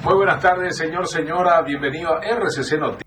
Muy buenas tardes, señor, señora. Bienvenido a RCC Noticias.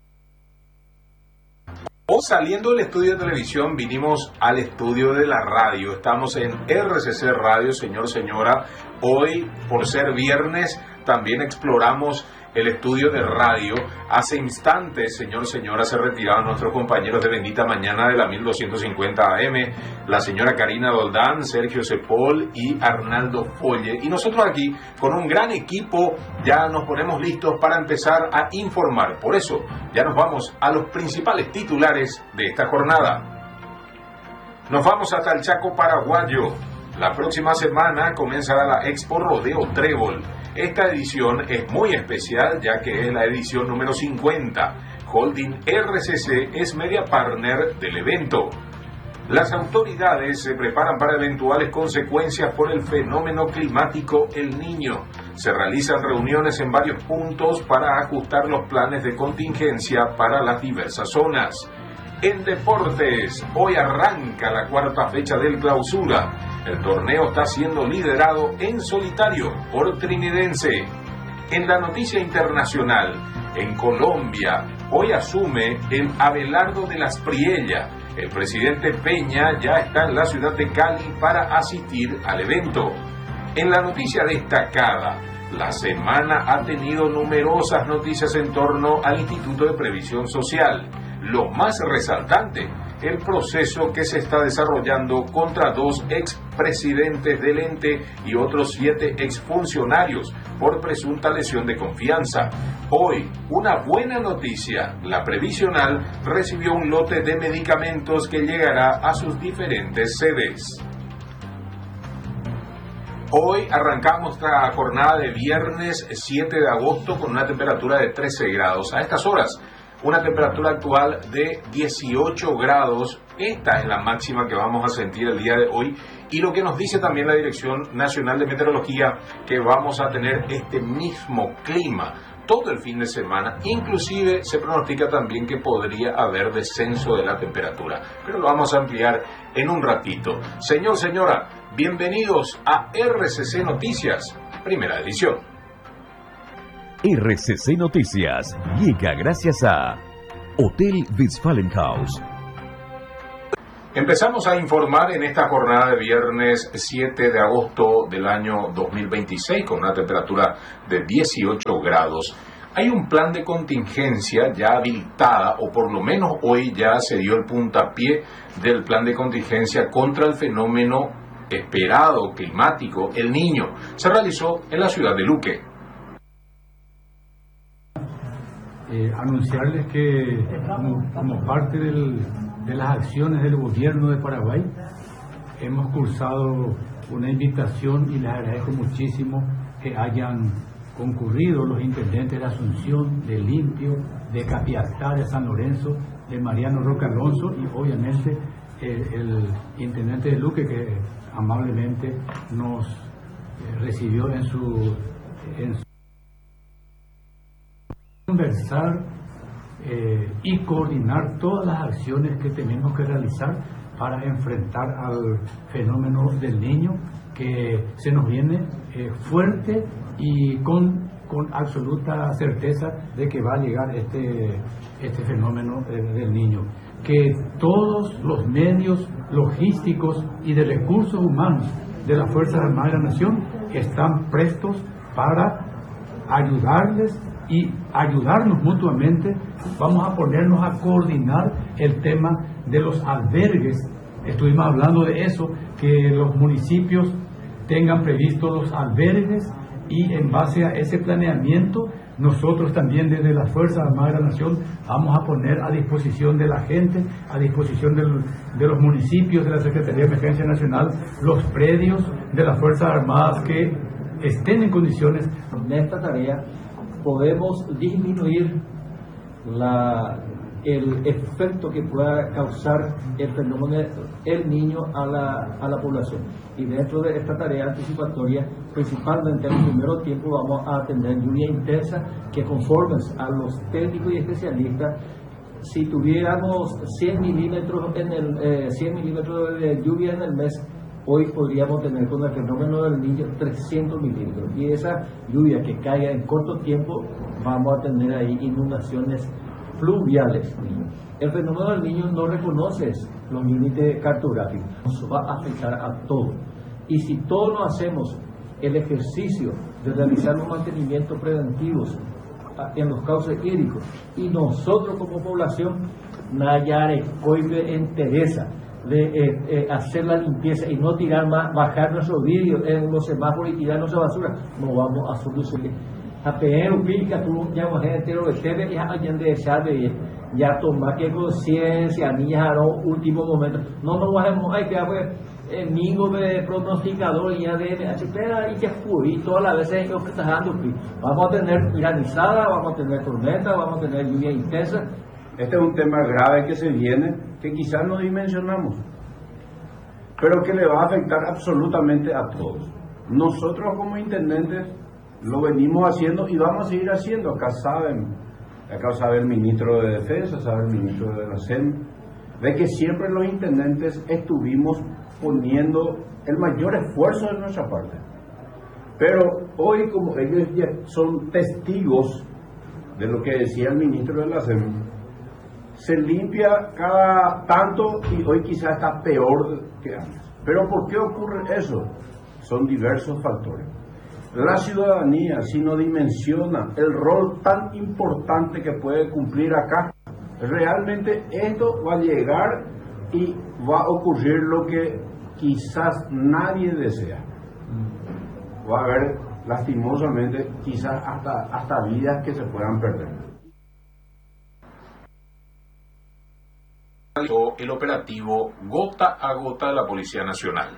Hoy, saliendo del estudio de televisión, vinimos al estudio de la radio. Estamos en RCC Radio, señor, señora. Hoy, por ser viernes, también exploramos el estudio de radio. Hace instantes, señor, señora, se retiraban nuestros compañeros de Bendita Mañana de la 1250 AM, la señora Karina Doldán, Sergio Cepol y Arnaldo Folle. Y nosotros aquí, con un gran equipo, ya nos ponemos listos para empezar a informar. Por eso, ya nos vamos a los principales titulares de esta jornada. Nos vamos hasta el Chaco paraguayo. La próxima semana comenzará la Expo Rodeo Trébol. Esta edición es muy especial ya que es la edición número 50. Holding RCC es media partner del evento. Las autoridades se preparan para eventuales consecuencias por el fenómeno climático El Niño. Se realizan reuniones en varios puntos para ajustar los planes de contingencia para las diversas zonas. En deportes, hoy arranca la cuarta fecha del Clausura. El torneo está siendo liderado en solitario por Trinidense. En la noticia internacional, en Colombia, hoy asume el Abelardo de las Priella. El presidente Peña ya está en la ciudad de Cali para asistir al evento. En la noticia destacada, la semana ha tenido numerosas noticias en torno al Instituto de Previsión Social. Lo más resaltante, el proceso que se está desarrollando contra 2 expresidentes del ente y otros 7 exfuncionarios por presunta lesión de confianza. Hoy, una buena noticia, la previsional recibió un lote de medicamentos que llegará a sus diferentes sedes. Hoy arrancamos nuestra jornada de viernes 7 de agosto con una temperatura de 13 grados. A estas horas, una temperatura actual de 18 grados. Esta es la máxima que vamos a sentir el día de hoy. Y lo que nos dice también la Dirección Nacional de Meteorología, que vamos a tener este mismo clima todo el fin de semana. Inclusive se pronostica también que podría haber descenso de la temperatura. Pero lo vamos a ampliar en un ratito. Señor, señora, bienvenidos a RCC Noticias, primera edición. RCC Noticias llega gracias a Hotel Westfalenhaus. Empezamos a informar en esta jornada de viernes 7 de agosto del año 2026 con una temperatura de 18 grados. Hay un plan de contingencia ya habilitada, o por lo menos hoy ya se dio el puntapié del plan de contingencia contra el fenómeno esperado climático El Niño. Se realizó en la ciudad de Luque. Anunciarles que como parte de las acciones del gobierno de Paraguay hemos cursado una invitación y les agradezco muchísimo que hayan concurrido los intendentes de Asunción, de Limpio, de Capiatá, de San Lorenzo, de Mariano Roca Alonso y obviamente el intendente de Luque que amablemente nos recibió en su conversar y coordinar todas las acciones que tenemos que realizar para enfrentar al fenómeno del Niño que se nos viene fuerte y con absoluta certeza de que va a llegar este fenómeno del Niño. Que todos los medios logísticos y de recursos humanos de las Fuerzas Armadas de la Nación están prestos para ayudarles y ayudarnos mutuamente. Vamos a ponernos a coordinar el tema de los albergues. Estuvimos hablando de eso, que los municipios tengan previstos los albergues y en base a ese planeamiento nosotros también desde las Fuerzas Armadas de la Nación vamos a poner a disposición de la gente, a disposición de los municipios, de la Secretaría de Emergencia Nacional, los predios de las Fuerzas Armadas que estén en condiciones. En esta tarea podemos disminuir el efecto que pueda causar el fenómeno El Niño a la población. Y dentro de esta tarea anticipatoria, principalmente en el primer tiempo vamos a tener lluvia intensa que conforme a los técnicos y especialistas, si tuviéramos 100 milímetros de lluvia en el mes hoy podríamos tener con el fenómeno del niño 300 milímetros. Y esa lluvia que caiga en corto tiempo, vamos a tener ahí inundaciones fluviales. El fenómeno del niño no reconoce los límites cartográficos, nos va a afectar a todos. Y si todos no hacemos el ejercicio de realizar los mantenimientos preventivos en los cauces hídricos, y nosotros como población, Nayare, Coipe, entereza de hacer la limpieza y no tirar más, bajar nuestros vidrios en los semáforos y tirar nuestra basura, no vamos a solucionar. A pedir pública, tú ya mujer entero de TV y alguien de esa de ya tomar que conciencia, niñas a los últimos momentos. No nos vamos a quedar el mingo de pronosticador y ya de espera y que fui y todas las veces que estás dando. Vamos a tener granizada, vamos a tener tormenta, vamos a tener lluvia intensa. Este es un tema grave que se viene, que quizás no dimensionamos, pero que le va a afectar absolutamente a todos. Nosotros como intendentes lo venimos haciendo y vamos a seguir haciendo. Acá sabe el ministro de Defensa, sabe el ministro de la SEM, de que siempre los intendentes estuvimos poniendo el mayor esfuerzo de nuestra parte. Pero hoy, como ellos ya son testigos de lo que decía el ministro de la SEM, se limpia cada tanto y hoy quizás está peor que antes. ¿Pero por qué ocurre eso? Son diversos factores. La ciudadanía, si no dimensiona el rol tan importante que puede cumplir acá, realmente esto va a llegar y va a ocurrir lo que quizás nadie desea. Va a haber, lastimosamente, quizás hasta vidas que se puedan perder. El operativo Gota a Gota de la Policía Nacional.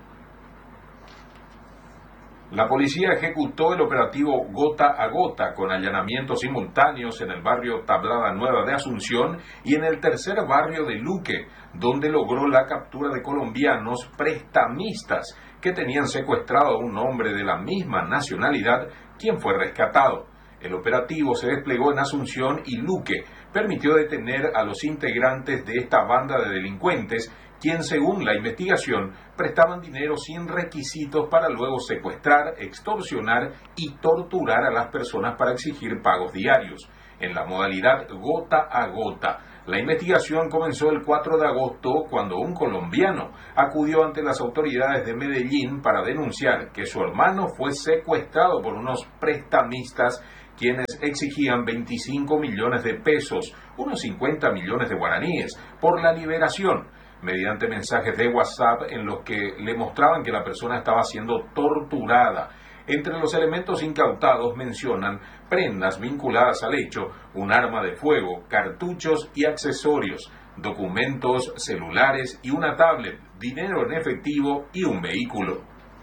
La policía ejecutó el operativo Gota a Gota con allanamientos simultáneos en el barrio Tablada Nueva de Asunción y en el tercer barrio de Luque, donde logró la captura de colombianos prestamistas que tenían secuestrado a un hombre de la misma nacionalidad, quien fue rescatado. El operativo se desplegó en Asunción y Luque, permitió detener a los integrantes de esta banda de delincuentes, quien según la investigación prestaban dinero sin requisitos para luego secuestrar, extorsionar y torturar a las personas para exigir pagos diarios, en la modalidad gota a gota. La investigación comenzó el 4 de agosto cuando un colombiano acudió ante las autoridades de Medellín para denunciar que su hermano fue secuestrado por unos prestamistas quienes exigían 25 millones de pesos, unos 50 millones de guaraníes, por la liberación, mediante mensajes de WhatsApp en los que le mostraban que la persona estaba siendo torturada. Entre los elementos incautados mencionan prendas vinculadas al hecho, un arma de fuego, cartuchos y accesorios, documentos, celulares y una tablet, dinero en efectivo y un vehículo.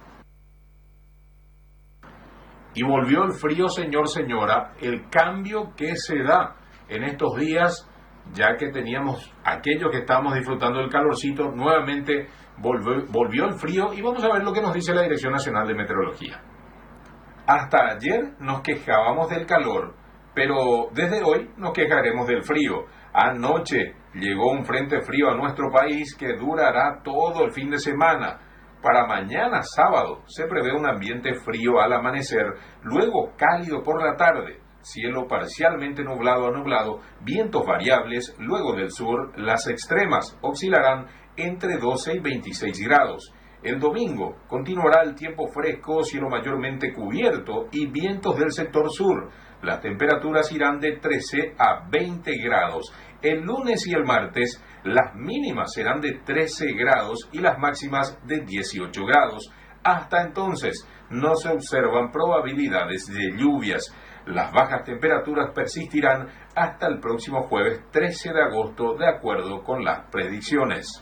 Y volvió el frío, señor, señora, el cambio que se da en estos días, ya que teníamos aquellos que estábamos disfrutando del calorcito, nuevamente volvió el frío y vamos a ver lo que nos dice la Dirección Nacional de Meteorología. Hasta ayer nos quejábamos del calor, pero desde hoy nos quejaremos del frío. Anoche llegó un frente frío a nuestro país que durará todo el fin de semana. Para mañana sábado se prevé un ambiente frío al amanecer, luego cálido por la tarde, cielo parcialmente nublado a nublado, vientos variables, luego del sur las extremas oscilarán entre 12 y 26 grados. El domingo continuará el tiempo fresco, cielo mayormente cubierto y vientos del sector sur. Las temperaturas irán de 13 a 20 grados. El lunes y el martes las mínimas serán de 13 grados y las máximas de 18 grados. Hasta entonces no se observan probabilidades de lluvias. Las bajas temperaturas persistirán hasta el próximo jueves 13 de agosto, de acuerdo con las predicciones.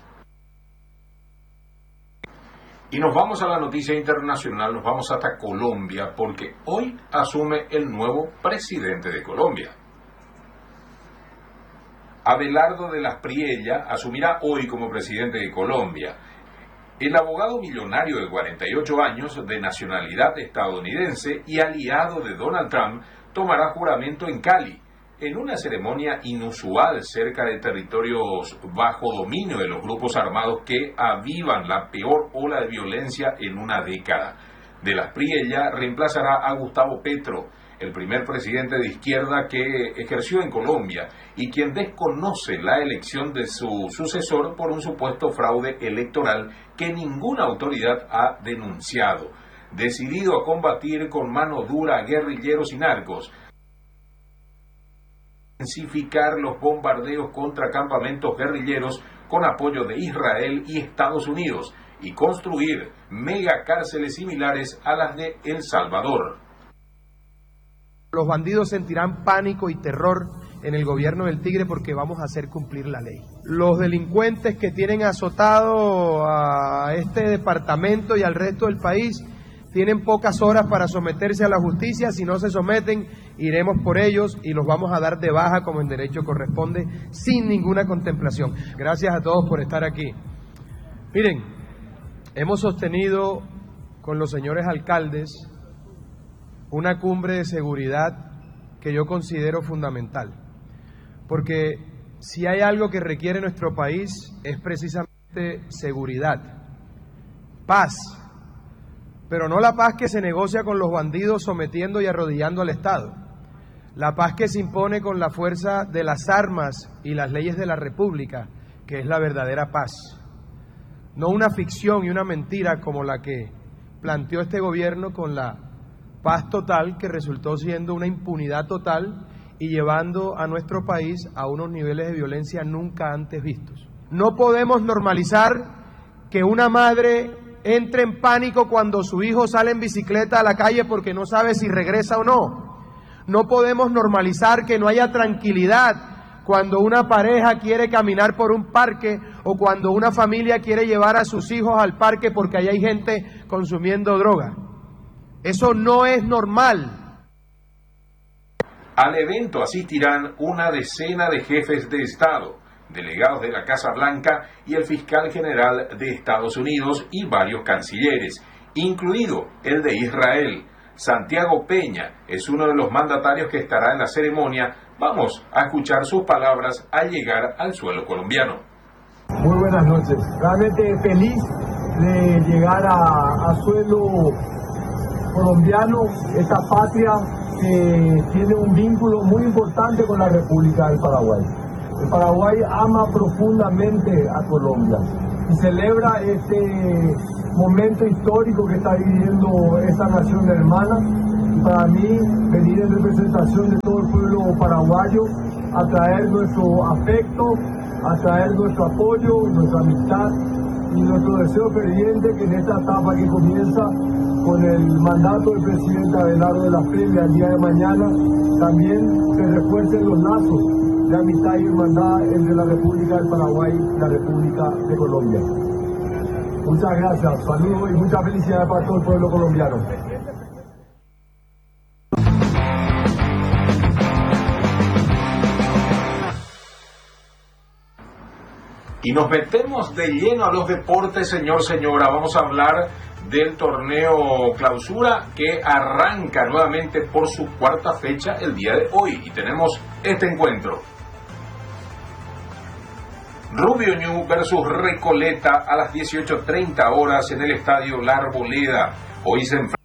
Y nos vamos a la noticia internacional, nos vamos hasta Colombia, porque hoy asume el nuevo presidente de Colombia. Abelardo de las Priella asumirá hoy como presidente de Colombia. El abogado millonario de 48 años, de nacionalidad estadounidense y aliado de Donald Trump, tomará juramento en Cali. En una ceremonia inusual cerca de territorios bajo dominio de los grupos armados que avivan la peor ola de violencia en una década. De las Priella reemplazará a Gustavo Petro, el primer presidente de izquierda que ejerció en Colombia y quien desconoce la elección de su sucesor por un supuesto fraude electoral que ninguna autoridad ha denunciado. Decidido a combatir con mano dura a guerrilleros y narcos, intensificar los bombardeos contra campamentos guerrilleros con apoyo de Israel y Estados Unidos y construir megacárceles similares a las de El Salvador. Los bandidos sentirán pánico y terror en el gobierno del Tigre porque vamos a hacer cumplir la ley. Los delincuentes que tienen azotado a este departamento y al resto del país tienen pocas horas para someterse a la justicia. Si no se someten, iremos por ellos y los vamos a dar de baja como en derecho corresponde, sin ninguna contemplación. Gracias a todos por estar aquí. Miren, hemos sostenido con los señores alcaldes una cumbre de seguridad que yo considero fundamental, porque si hay algo que requiere nuestro país es precisamente seguridad, paz, pero no la paz que se negocia con los bandidos sometiendo y arrodillando al Estado, la paz que se impone con la fuerza de las armas y las leyes de la República, que es la verdadera paz, no una ficción y una mentira como la que planteó este gobierno con la paz total, que resultó siendo una impunidad total y llevando a nuestro país a unos niveles de violencia nunca antes vistos. No podemos normalizar que una madre entre en pánico cuando su hijo sale en bicicleta a la calle porque no sabe si regresa o no. No podemos normalizar que no haya tranquilidad cuando una pareja quiere caminar por un parque o cuando una familia quiere llevar a sus hijos al parque porque ahí hay gente consumiendo droga. Eso no es normal. Al evento asistirán una decena de jefes de Estado, delegados de la Casa Blanca y el fiscal general de Estados Unidos y varios cancilleres, incluido el de Israel. Santiago Peña es uno de los mandatarios que estará en la ceremonia. Vamos a escuchar sus palabras al llegar al suelo colombiano. Muy buenas noches. Realmente feliz de llegar a suelo colombiano, esta patria que tiene un vínculo muy importante con la República del Paraguay. El Paraguay ama profundamente a Colombia y celebra este momento histórico que está viviendo esta nación hermana. Y para mí, venir en representación de todo el pueblo paraguayo a traer nuestro afecto, a traer nuestro apoyo, nuestra amistad y nuestro deseo ferviente que en esta etapa que comienza con el mandato del presidente Abelardo de la Feria el día de mañana, también se refuercen los lazos de amistad y hermandad entre la República del Paraguay y la República de Colombia. Muchas gracias, saludos y muchas felicidades para todo el pueblo colombiano. Y nos metemos de lleno a los deportes, señora. Vamos a hablar del torneo Clausura que arranca nuevamente por su cuarta fecha el día de hoy. Y tenemos este encuentro. Rubio Ñu versus Recoleta a las 18:30 horas en el estadio La Arboleda. Hoy se enfrentan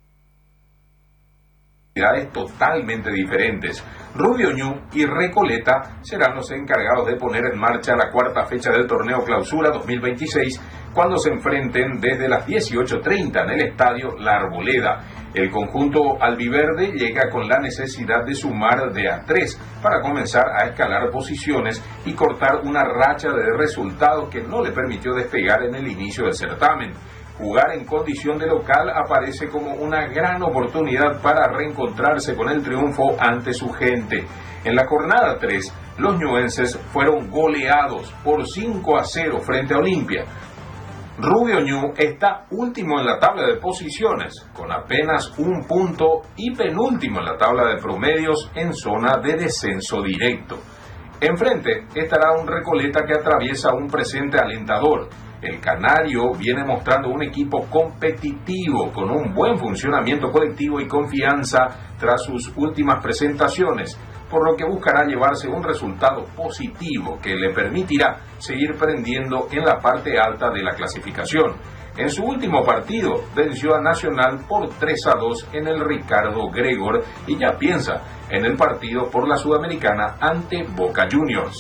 totalmente diferentes. Rubio Ñu y Recoleta serán los encargados de poner en marcha la cuarta fecha del torneo Clausura 2026 cuando se enfrenten desde las 18:30 en el estadio La Arboleda. El conjunto albiverde llega con la necesidad de sumar de a 3 para comenzar a escalar posiciones y cortar una racha de resultados que no le permitió despegar en el inicio del certamen. Jugar en condición de local aparece como una gran oportunidad para reencontrarse con el triunfo ante su gente. En la jornada 3, los ñuenses fueron goleados por 5-0 frente a Olimpia. Rubio Ñu está último en la tabla de posiciones, con apenas un punto y penúltimo en la tabla de promedios en zona de descenso directo. Enfrente estará un Recoleta que atraviesa un presente alentador. El canario viene mostrando un equipo competitivo, con un buen funcionamiento colectivo y confianza tras sus últimas presentaciones. por lo que buscará llevarse un resultado positivo que le permitirá seguir prendiendo en la parte alta de la clasificación. En su último partido venció a Nacional por 3-2 en el Ricardo Gregor y ya piensa en el partido por la Sudamericana ante Boca Juniors.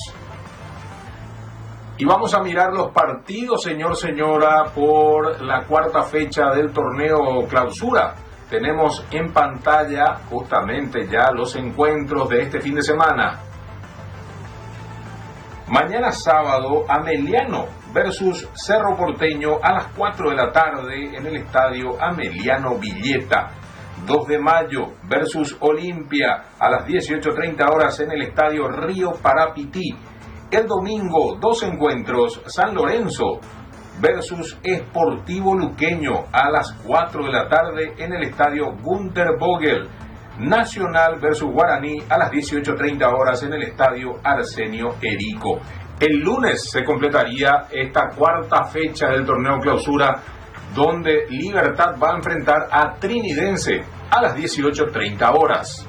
Y vamos a mirar los partidos, señora, por la cuarta fecha del torneo Clausura. Tenemos en pantalla justamente ya los encuentros de este fin de semana. Mañana sábado, Ameliano versus Cerro Porteño a las 4 de la tarde en el estadio Ameliano Villeta. 2 de mayo versus Olimpia a las 18:30 horas en el estadio Río Parapití. El domingo, 2 encuentros, San Lorenzo versus Sportivo Luqueño a las 4 de la tarde en el estadio Gunter Vogel. Nacional versus Guaraní a las 18:30 horas en el estadio Arsenio Erico. El lunes se completaría esta cuarta fecha del torneo Clausura, donde Libertad va a enfrentar a Trinidense a las 18:30 horas.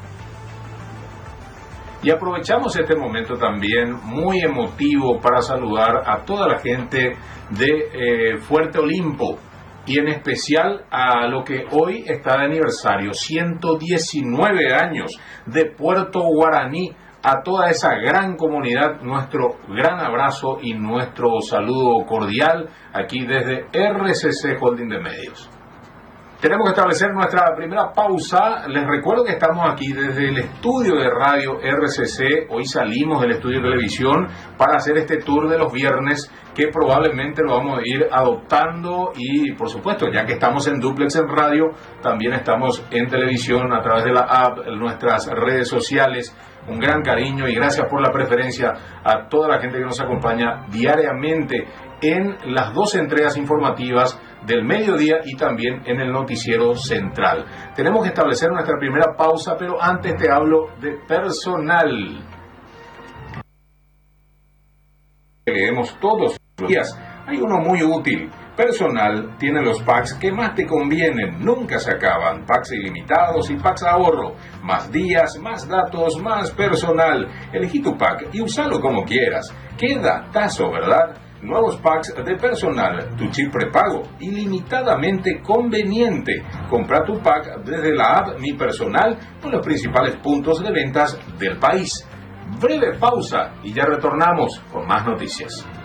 Y aprovechamos este momento también muy emotivo para saludar a toda la gente de Fuerte Olimpo y en especial a lo que hoy está de aniversario, 119 años de Puerto Guaraní. A toda esa gran comunidad, nuestro gran abrazo y nuestro saludo cordial aquí desde RCC Holding de Medios. Tenemos que establecer nuestra primera pausa. Les recuerdo que estamos aquí desde el estudio de radio RCC. Hoy salimos del estudio de televisión para hacer este tour de los viernes que probablemente lo vamos a ir adoptando y por supuesto, ya que estamos en duplex en radio, también estamos en televisión a través de la app, en nuestras redes sociales. Un gran cariño y gracias por la preferencia a toda la gente que nos acompaña diariamente en las 2 entregas informativas del mediodía y también en el noticiero central. Tenemos que establecer nuestra primera pausa, pero antes te hablo de personal. Leemos todos los días. Hay uno muy útil. Personal tiene los packs que más te convienen, nunca se acaban. Packs ilimitados y packs ahorro. Más días, más datos, más personal. Elegí tu pack y úsalo como quieras. Qué datazo, ¿verdad? Nuevos packs de personal, tu chip prepago, ilimitadamente conveniente. Compra tu pack desde la app Mi Personal con los principales puntos de ventas del país. Breve pausa y ya retornamos con más noticias.